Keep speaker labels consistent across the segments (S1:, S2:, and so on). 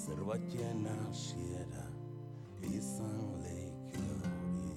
S1: zerbaiten hasiera izan leike hori.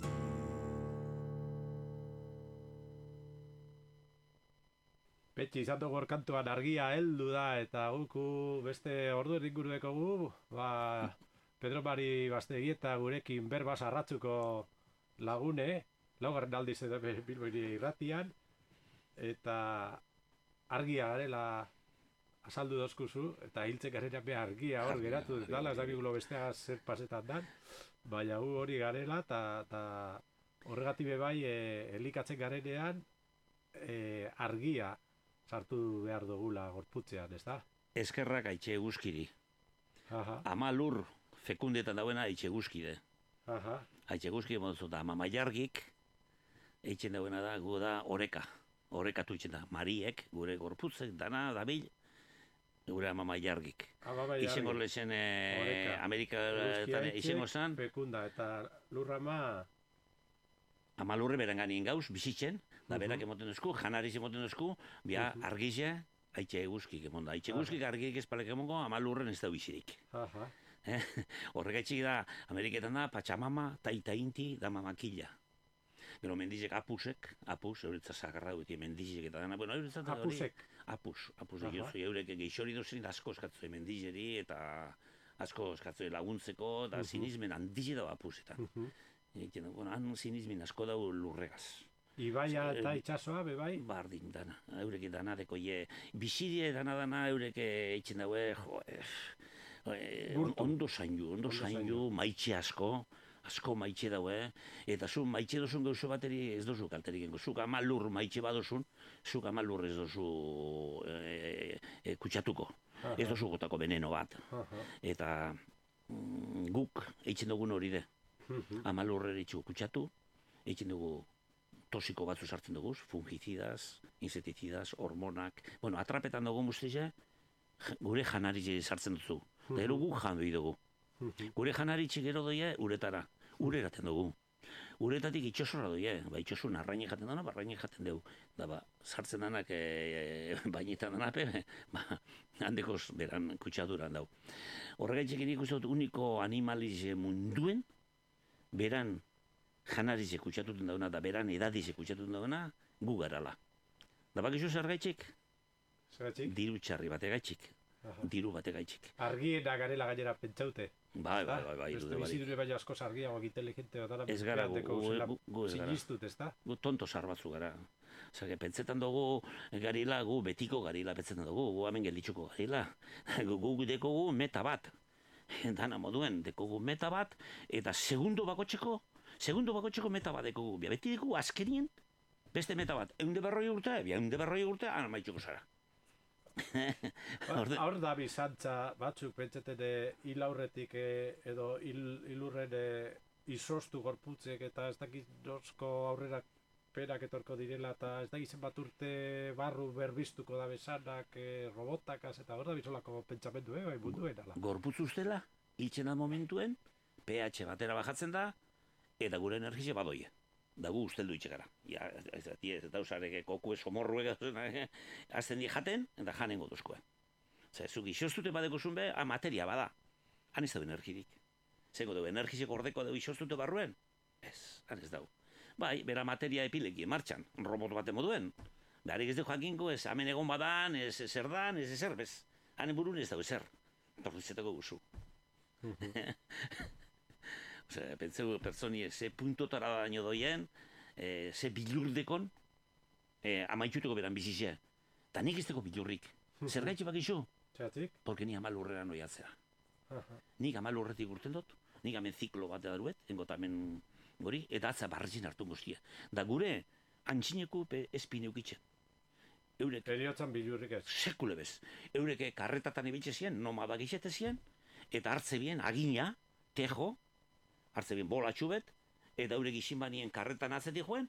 S2: Petxi, izan dugu kantuan argia heldu da, eta guku beste ordu inguru dekogu, Pedro Mari Bastegi eta gurekin berbaz arratzuko lagune, laugarren aldiz edo Bilboiri irratian, eta argia garela azaldu dozkuzu, eta hiltzen garena be argia hor geratu dela, ez dakigulo bestea zer pasetan dan, baina gu hori garela, eta horregatik bai elikatzen garenean argia sartu behar dugula gorputzean, ez da?
S3: Eskerrak aitxe eguzkiri. Ama lur fekundetan dauena aitxe eguzkide. Aitxe eguzkide moduzu da, ama maiargik eitzen dauena da, gu da oreka. Orekatu itzen da, mariek, gure gorputzek, dana, dabil, gure ama maiargik. Izengo lezen Amerika izengo zan.
S2: Fekunda, eta lurrama...
S3: Ama lurre beranganien gauz, bizitzen, da berak emoten duzku, janariz emoten duzku, bia argize, aitxe eguzkik emonda. Aitxe eguzkik argik espalek emongo, ama lurren ez da bizirik. Horregaitxik da, Ameriketan da, Pachamama, Taita Inti, da mamakila. Gero mendizek apusek, euretzat zagarra duetik mendizek eta dana, bueno, euretzat hori... Apus, eurek geixori duzien asko eskatzue mendizeri eta asko eskatzue laguntzeko, da sinizmen handize dago apusetan. Bueno, han sinizmen asko dago lurregaz.
S2: Ibaia eta itxasoa, bebai?
S3: Bardin dana, eurek dana deko bizidie dana eurek eitzen daue, ondo zaindu, maitxe asko maitxe daue, eta zu maitxe dozun gauzo bateri ez dozu kalterik gengo. Zuk ama lur maitxe badozun, zuk ama lur ez dozu kutsatuko. Ez dozu gotako veneno bat. Eta guk eitzen dugun hori de. Ama lurreri txu kutsatu, eitzen dugu tosiko batzu sartzen dugu, fungicidas, inseticidas, hormonak. Bueno, atrapetan dugu muztize, gure janari sartzen duzu. Da ero guk jandu dugu. Gure janaritxik gero doie uretara, ure eraten dugu. Uretatik itxosorra doie, itxosun arraini jaten dana, arraini jaten dugu. Da sartzen danak bainetan danape, handekoz beran kutsaduran dau. Horregaitxik nik uste dut uniko animaliz munduen, beran janarize kutsatuten dauna, da beran edadize kutsatuten dauna, gu garala. Da bakizu zer gaitxik? Diru txarri bate gaitxik. Diru bate gaitxik.
S2: Argiena garela gainera pentsaute.
S3: Bai.
S2: Beste bizidure baina asko argiagoak inteligente bat.
S3: Ez gara, gu ez gara.
S2: Sinistut, ez da?
S3: Gu tonto sarbatzu gara. Zage, pentsetan dugu garila, gu betiko garila pentsetan dugu, gu hemen gelditzuko garila. Gu dekogu meta bat. Dana moduen, dekogu meta bat, eta segundo bakotxeko meta bat dekogu. Beti dekogu azkenien, beste meta bat. 140 urte, ana maitxuko zara.
S2: Hor da bizantza batzuk pentsaten hil aurretik edo hilurren izostu gorputzek eta ez dakit dozko aurrera perak etorko direla eta ez dakit zenbat urte barru berbiztuko da besanak robotakaz eta hor da bizolako pentsamendu bai munduen ala.
S3: Gorputz ustela, hiltzen da momentuen, pH batera bajatzen da eta gure energize badoie. Dagu usteldu itxekara. Ez da usarek koku esomorruek azten di jaten, eta janengo duzkoen. Zuk isostute badeko zunbe, materia bada. Han ez dago energirik. Zeko dugu energizeko ordeko dugu isostute barruen? Ez, han ez dago. Bai, bera materia epileki martxan, robot bate moduen. Beharik ez dugu jakinko, ez hemen egon badan, ez zer dan, ez ezer, bez. Hanen burun ez dago ezer. Torrizetako guzu. Pentseu pertsoni ze puntotara daño doien, ze bilurdekon, amaituteko beran bizizia. Ta nik ez deko bilurrik. Zer gaitxe bakizu?
S2: Txatik?
S3: Porque ni amalurrera noi atzera. Nik amalurretik urten dut, nik amen ziklo bat edaruet, engot amen gori, eta atza barrizin hartu guztia. Da gure, antxineko espine ukitzen.
S2: Eriotzan bilurrik ez?
S3: Sekule bez. Eureke karretatan ibiltze zien, nomadak izete zien, eta hartze bien, agina, tejo, hartze bien bolatxu bet, eta eurek izin banien karretan atzetik joen,